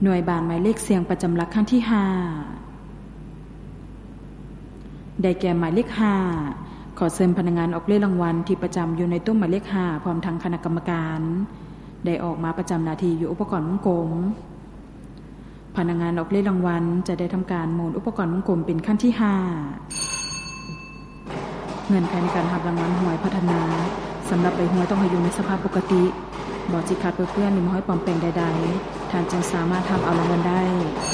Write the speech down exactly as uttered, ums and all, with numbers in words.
หน่วยบานหมายเลขเสียงประจำหลักขั้นที่ห้าได้แก่หมายเลขห้าขอเชิญพนักงานออกเลขรางวัลที่ประจำอยู่ในตู้หมายเลขห้าพร้อมทั้งคณะกรรมการได้ออกมาประจำหน้าที่อยู่อุปกรณ์วงกลมพนักงานออกเลขรางวัลจะได้ทำการหมุนอุปกรณ์วงกลมเป็นขั้นที่ห้าเงื่อนไขในการรับรางวัลหวยพัฒนาสำหรับใบหวยต้องให้อยู่ในสภาพปกติบ่จิขาดเปื้อนหรือห้อยปลอมแปลงใดๆท่านจึงสามารถทำเอารางวัลได้